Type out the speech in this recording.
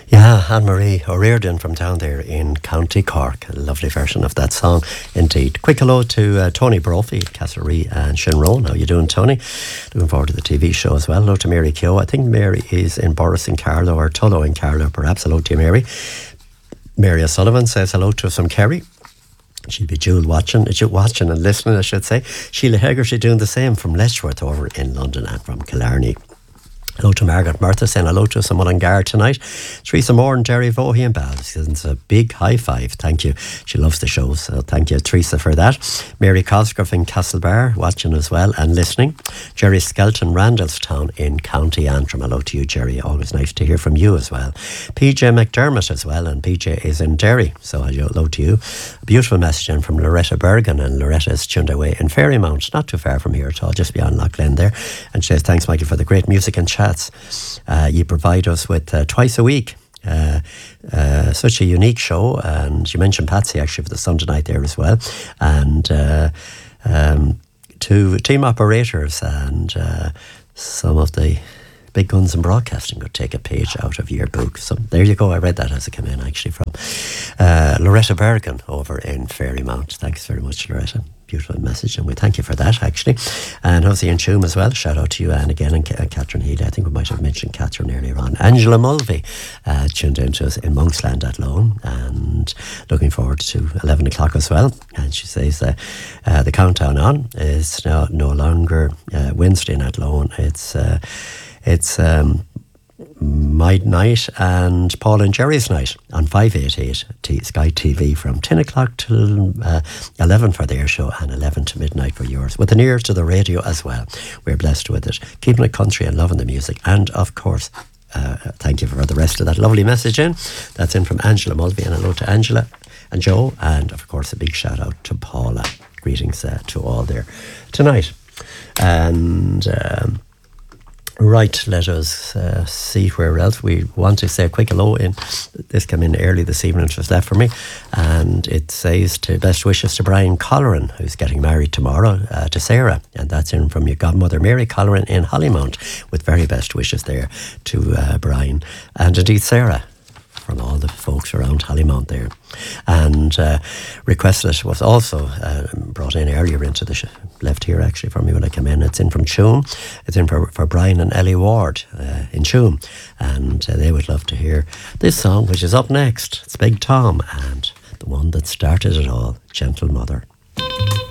Yeah, Anne-Marie O'Riordan from down there in County Cork. A lovely version of that song indeed. Quick hello to Tony Brophy, Castlereagh and Shinrone. How you doing, Tony? Looking forward to the TV show as well. Hello to Mary Keogh. I think Mary is in Boris and Carlow, or Tullow and Carlow perhaps. Hello to you, Mary. Mary O'Sullivan says hello to us from Kerry. She'll be watching and listening, I should say. Sheila Hegarty doing the same from Letchworth over in London and from Killarney. Hello to Margaret Murtha saying hello to us in Mullingar tonight. Teresa Moore and Jerry Vohey and Bal sends a big high five. Thank you. She loves the show, so thank you, Teresa, for that. Mary Cosgrove in Castlebar watching as well and listening. Jerry Skelton, Randallstown in County Antrim. Hello to you, Jerry. Always nice to hear from you as well. PJ McDermott as well, and PJ is in Derry, so hello to you. A beautiful message in from Loretta Bergen, and Loretta is tuned away in Ferrymount, not too far from here at all, just beyond Lough Glen there. And she says, thanks, Michael, for the great music and chat. You provide us with twice a week. Such a unique show, and you mentioned Patsy actually for the Sunday night there as well, and to team operators and some of the big guns in broadcasting could take a page out of your book. So there you go. I read that as it came in actually from Loretta Bergen over in Ferrymount. Thanks very much, Loretta. Beautiful message, and we thank you for that actually. And Hosey and Choom as well, shout out to you, Anne, again, and Catherine Healy. I think we might have mentioned Catherine earlier on. Angela Mulvey tuned into us in Monksland at Lone, and looking forward to 11 o'clock as well. And she says the countdown on is now no longer Wednesday at Lone. It's my night and Paul and Jerry's night on 588 Sky TV from 10 o'clock till 11 for their show, and 11 to midnight for yours, with an ear to the radio as well. We're blessed with it, keeping it country and loving the music. And of course, thank you for the rest of that lovely message in. That's in from Angela Mulvey, and hello to Angela and Joe, and of course a big shout out to Paula. Greetings to all there tonight. And right, let us see where else. We want to say a quick hello in. This came in early this evening, it was left for me, and it says to best wishes to Brian Colleran, who's getting married tomorrow, to Sarah, and that's in from your godmother Mary Colleran in Hollymount, with very best wishes there to Brian, and indeed Sarah, from all the folks around Hollymount there. And requested was also brought in earlier into the left here actually for me when I came in. It's in from Choom. It's in for Brian and Ellie Ward in Choom, and they would love to hear this song, which is up next. It's Big Tom and the one that started it all, Gentle Mother.